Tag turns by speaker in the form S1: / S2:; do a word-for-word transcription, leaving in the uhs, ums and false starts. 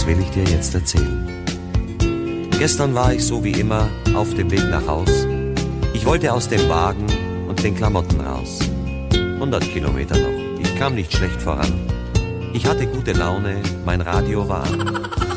S1: will ich dir jetzt erzählen. Gestern war ich so wie immer auf dem Weg nach Haus. Ich wollte aus dem Wagen und den Klamotten raus. hundert Kilometer noch. Ich kam nicht schlecht voran. Ich hatte gute Laune, mein Radio war an.